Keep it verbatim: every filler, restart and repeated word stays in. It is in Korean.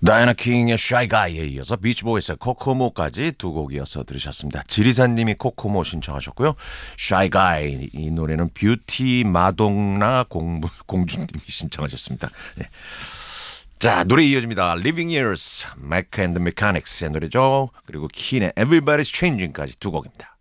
다이애나 킹의 Shy Guy에 이어서 비치보이스의 코코모까지 두 곡 이어서 들으셨습니다. 지리사님이 코코모 신청하셨고요. Shy Guy 이 노래는 뷰티 마동나 공부, 공주님이 신청하셨습니다. 네. 자, 노래 이어집니다. Living Years, Mac and the Mechanics의 노래죠. 그리고 킨의 Everybody's Changing까지 두 곡입니다.